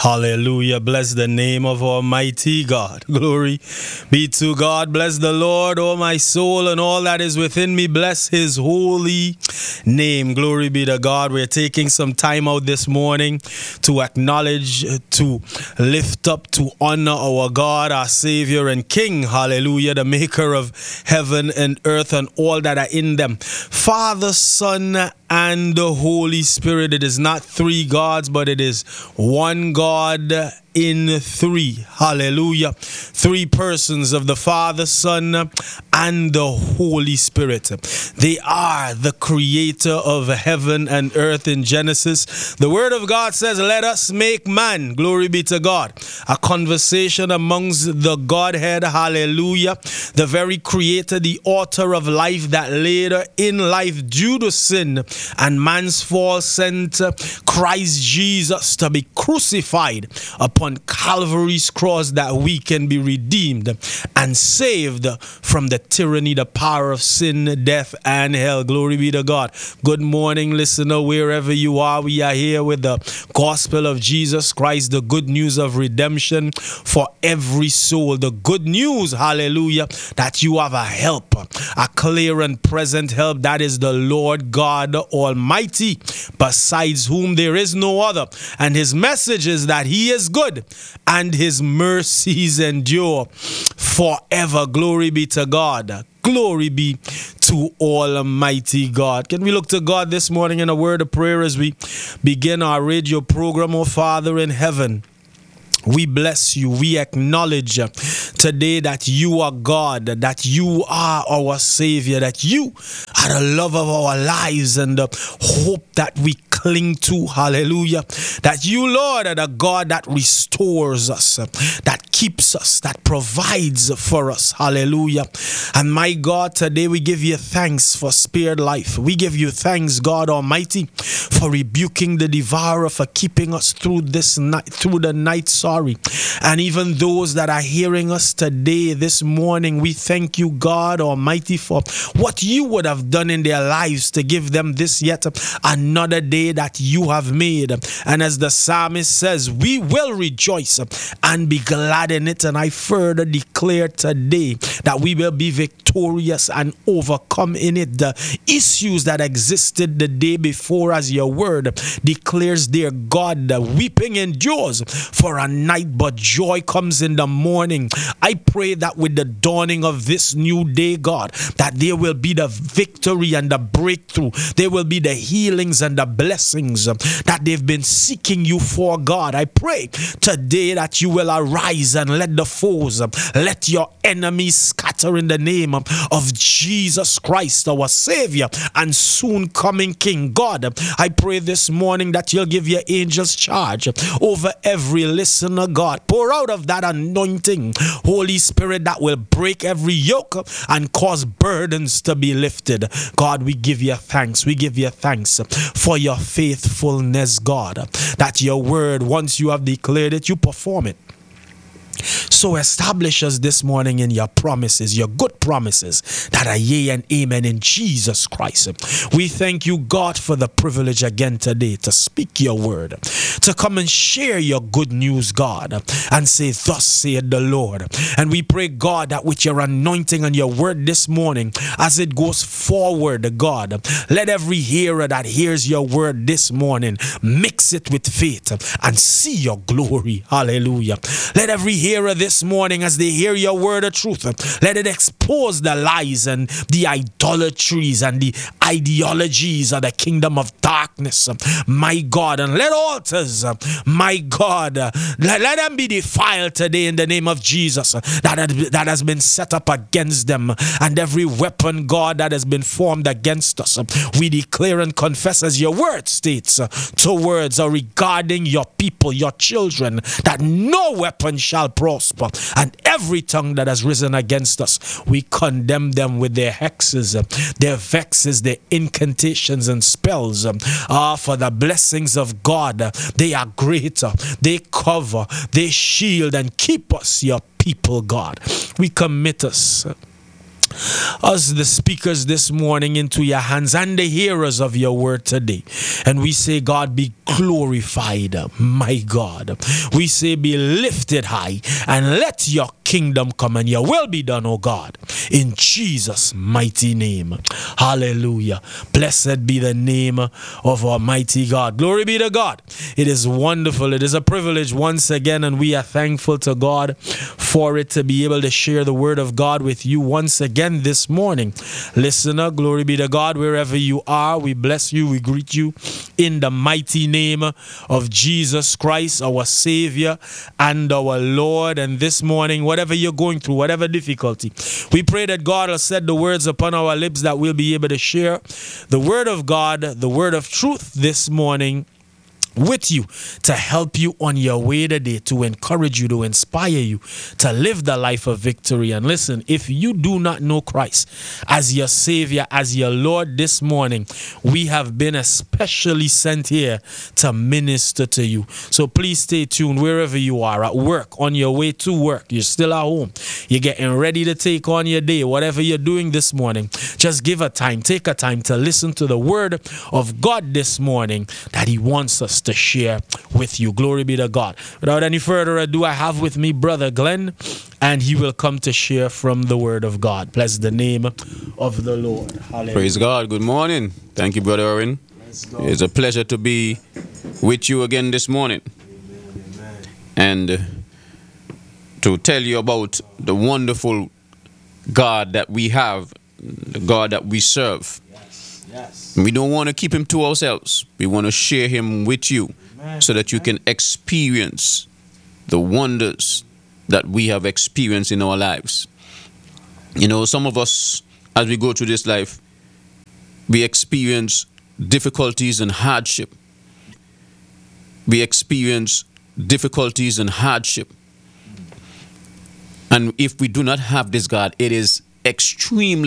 Hallelujah. Bless the name of Almighty God. Glory be to God. Bless the Lord, O my soul, and all that is within me. Bless his holy name. Glory be to God. We're taking some time out this morning to acknowledge, to lift up, to honor our God, our Savior and King. Hallelujah. The maker of heaven and earth and all that are in them. Father, Son, and the Holy Spirit. It is not three gods, but it is one God in three. Hallelujah. Three persons of the Father, Son, and the Holy Spirit. They are the creator of heaven and earth in Genesis. The word of God says, let us make man. Glory be to God. A conversation amongst the Godhead. Hallelujah. The very creator, the author of life, that later in life due to sin and man's fall sent Christ Jesus to be crucified upon Calvary's cross that we can be redeemed and saved from the tyranny, the power of sin, death, and hell. Glory be to God. Good morning, listener, wherever you are. We are here with the gospel of Jesus Christ, the good news of redemption for every soul. The good news, hallelujah, that you have a help, a clear and present help. That is the Lord God Almighty, besides whom there is no other. And his message is that he is good and his mercies endure forever. Glory be to God. Glory be to Almighty God. Can we look to God this morning in a word of prayer as we begin our radio program? Oh Father in heaven, we bless you. We acknowledge today that you are God, that you are our Savior, that you are the love of our lives and the hope that we cling to. Hallelujah. That you, Lord, are the God that restores us, that keeps us, that provides for us. Hallelujah. And my God, today we give you thanks for spared life. We give you thanks, God Almighty, for rebuking the devourer, for keeping us through this night, through the night. Sorry. And even those that are hearing us today, this morning, we thank you, God Almighty, for what you would have done in their lives to give them this yet another day that you have made. And as the psalmist says, we will rejoice and be glad in it. And I further declare today that we will be victorious and overcome in it. The issues that existed the day before, as your word declares, dear God, the weeping endures for a night, but joy comes in the morning. I pray that with the dawning of this new day, God, that there will be the victory and the breakthrough. There will be the healings and the blessings that they've been seeking you for, God. I pray today that you will arise and let the foes, let your enemies scatter in the name of Jesus Christ, our Savior and soon coming King. God, I pray this morning that you'll give your angels charge over every listener, God. Pour out of that anointing, Holy Spirit, that will break every yoke and cause burdens to be lifted. God, we give you thanks. We give you thanks for your faithfulness, God, that your word, once you have declared it, you perform it. So establish us this morning in your promises, your good promises that are yea and amen in Jesus Christ. We thank you, God, for the privilege again today to speak your word, to come and share your good news, God, and say, thus saith the Lord. And we pray, God, that with your anointing and your word this morning, as it goes forward, God, let every hearer that hears your word this morning mix it with faith and see your glory. Hallelujah. Let every hearer this morning, as they hear your word of truth, let it expose the lies and the idolatries and the ideologies of the kingdom of darkness, my God. And let altars, my God, let them be defiled today in the name of Jesus that has been set up against them. And every weapon, God, that has been formed against us, we declare and confess, as your word states, towards or regarding your people, your children, that no weapon shall prosper, and every tongue that has risen against us, we condemn them with their hexes, their vexes, their incantations and spells. For the blessings of God, they are greater. They cover, they shield and keep us, your people, God. We commit us us, the speakers this morning, into your hands and the hearers of your word today. And we say, God, be glorified, my God. We say be lifted high and let your kingdom come and your will be done, oh God, in Jesus' mighty name. Hallelujah. Blessed be the name of Almighty God. Glory be to God. It is wonderful. It is a privilege once again, and we are thankful to God for it to be able to share the word of God with you once again this morning. Listener, glory be to God wherever you are. We bless you. We greet you in the mighty name of Jesus Christ, our Savior and our Lord. And this morning, whatever you're going through, whatever difficulty, we pray that God will set the words upon our lips that we'll be able to share the word of God, the word of truth this morning with you, to help you on your way today, to encourage you, to inspire you to live the life of victory. And listen, if you do not know Christ as your Savior, as your Lord this morning, we have been especially sent here to minister to you. So please stay tuned wherever you are, at work, on your way to work, you're still at home, you're getting ready to take on your day, whatever you're doing this morning, just take a time to listen to the word of God this morning that He wants us to share with you. Glory be to God. Without any further ado, I have with me Brother Glenn, and he will come to share from the word of God. Bless the name of the Lord. Hallelujah. Praise God. Good morning. Thank you, Brother Owen. It's a pleasure to be with you again this morning. Amen. And to tell you about the wonderful God that we have, the God that we serve. Yes. We don't want to keep Him to ourselves. We want to share Him with you. Amen. So that you can experience the wonders that we have experienced in our lives. You know, some of us, as we go through this life, we experience difficulties and hardship. We experience difficulties and hardship. And if we do not have this God, it is extremely